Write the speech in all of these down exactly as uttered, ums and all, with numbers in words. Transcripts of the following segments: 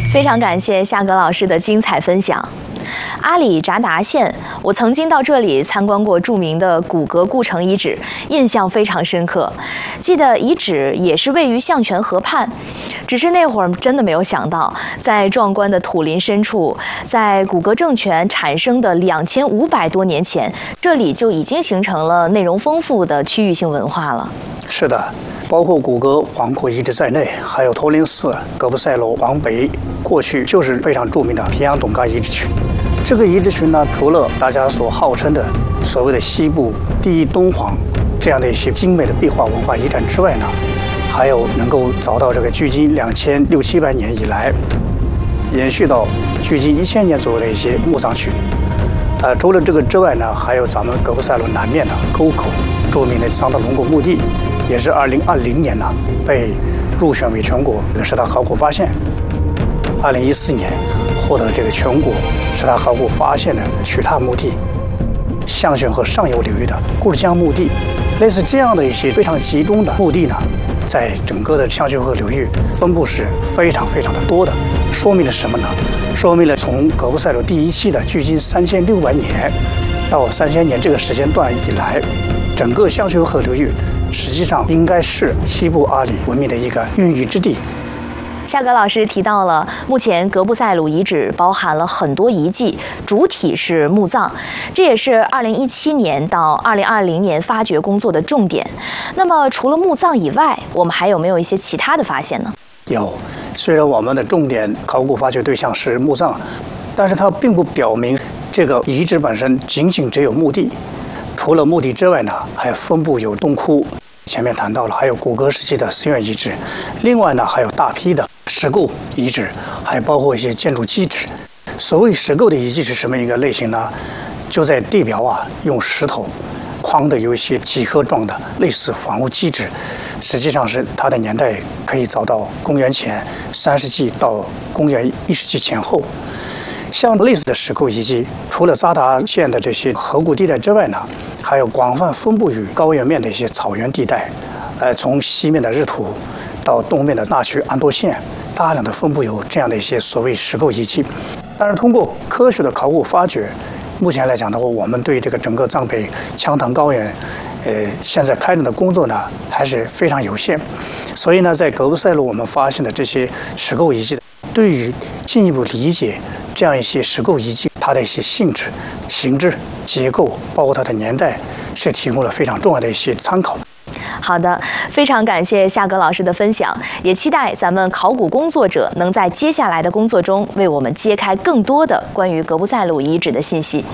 非常感谢夏格老师的精彩分享。阿里扎达县，我曾经到这里参观过著名的古格故城遗址，印象非常深刻。记得遗址也是位于象泉河畔，只是那会儿真的没有想到，在壮观的土林深处，在古格政权产生的两千五百多年前，这里就已经形成了内容丰富的区域性文化了。 是的。包括古格黄库遗址在内，还有托林寺、格布塞罗、黄北，过去就是非常著名的平阳董嘎遗址群。这个遗址群呢，除了大家所号称的所谓的西部第一敦煌这样的一些精美的壁画文化遗产之外呢，还有能够找到这个距今两千六七百年以来，延续到距今一千年左右的一些墓葬群。呃，除了这个之外呢，还有咱们格布塞罗南面的沟口著名的桑德龙果墓地，也是二零二零年呢被入选为全国十大考古发现。二零一四年获得这个全国十大考古发现的曲塔墓地，象泉河上游流域的固江墓地，类似这样的一些非常集中的墓地呢，在整个的象泉河流域分布是非常非常的多的。说明了什么呢？说明了从格布塞罗第一期的距今三千六百年到三千年这个时间段以来，整个象泉河流域实际上应该是西部阿里文明的一个孕育之地。 夏格老师提到了，目前格布塞鲁遗址包含了很多遗迹，主体是墓葬，这也是二零一七年到二零二零年发掘工作的重点。那么，除了墓葬以外，我们还有没有一些其他的发现呢？ 有，虽然我们的重点考古发掘对象是墓葬，但是它并不表明这个遗址本身仅仅只有墓地。除了墓地之外呢，还分布有洞窟，前面谈到了，还有古格时期的寺院遗址，另外呢还有大批的石构遗址，还包括一些建筑基址。所谓石构的遗迹是什么一个类型呢？就在地表啊用石头框的有一些几何状的类似房屋基址，实际上是它的年代可以找到公元前三世纪到公元一世纪前后。像类似的石构遗迹，除了扎达县的这些河谷地带之外呢，还有广泛分布于高原面的一些草原地带，呃，从西面的日图到东面的那曲安多县，大量的分布有这样的一些所谓石构遗迹。但是通过科学的考古发掘，目前来讲的话，我们对这个整个藏北羌塘高原，呃，现在开展的工作呢还是非常有限。所以呢，在格布塞罗我们发现的这些石构遗迹，对于进一步理解这样一些石构遗迹它的一些性质、形制、结构，包括它的年代，是提供了非常重要的一些参考。 好的，非常感谢夏格老师的分享，也期待咱们考古工作者能在接下来的工作中为我们揭开更多的关于格布塞鲁遗址的信息。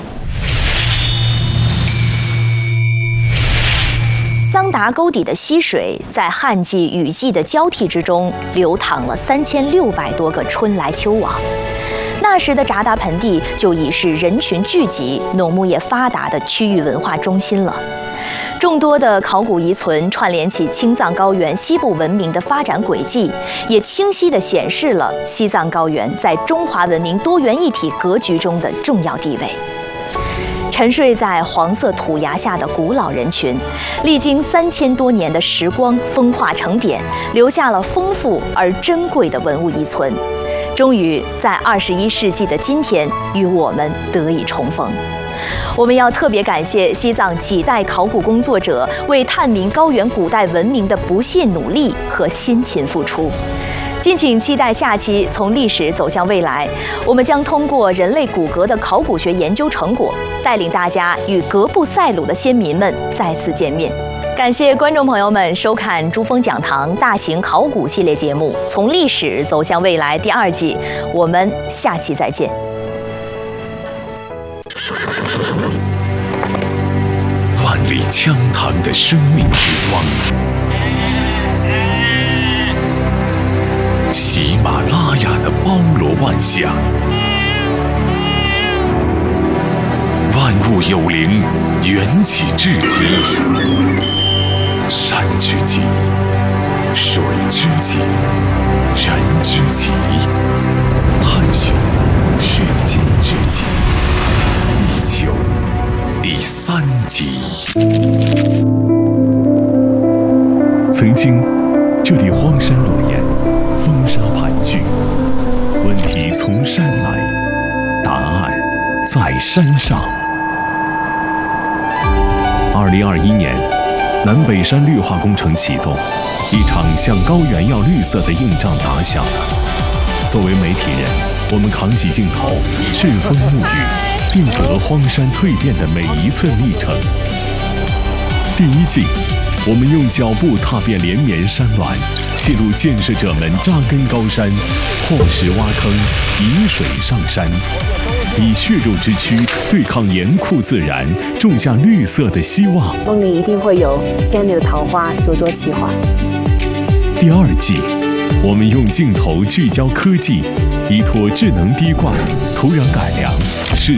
桑达沟底的溪水在旱季、雨季的交替之中，流淌了三千六百多个春来秋往。那时的扎达盆地就已是人群聚集、农牧业发达的区域文化中心了。众多的考古遗存串联起青藏高原西部文明的发展轨迹，也清晰地显示了西藏高原在中华文明多元一体格局中的重要地位。沉睡在黄色土崖下的古老人群，历经三千多年的时光风化成典，留下了丰富而珍贵的文物遗存，终于在二十一世纪的今天与我们得以重逢。我们要特别感谢西藏几代考古工作者为探明高原古代文明的不懈努力和辛勤付出。敬请期待下期从历史走向未来，我们将通过人类骨骼的考古学研究成果，带领大家与格布塞鲁的先民们再次见面。感谢观众朋友们收看珠峰讲堂大型考古系列节目《从历史走向未来》第二季，我们下期再见。 万里羌塘的生命之光，喜马拉雅的包罗万象，万物有灵，缘起至极，山之极，水之极，人之极，探寻世间之极，地球第三集。曾经，这里荒山路沿，风沙盘踞，温从山来？答案在山上。二零二一年，南北山绿化工程启动，一场向高原要绿色的硬仗打响了。作为媒体人，我们扛起镜头，栉风沐雨，并得荒山蜕变的每一寸历程。第一季，我们用脚步踏遍连绵山峦，记录建设者们扎根高山，破石挖坑，引水上山，以血肉之躯对抗严酷自然，种下绿色的希望。 梦里一定会有千里的桃花灼灼其华。 第二季，我们用镜头聚焦科技，依托智能滴灌、土壤改良、是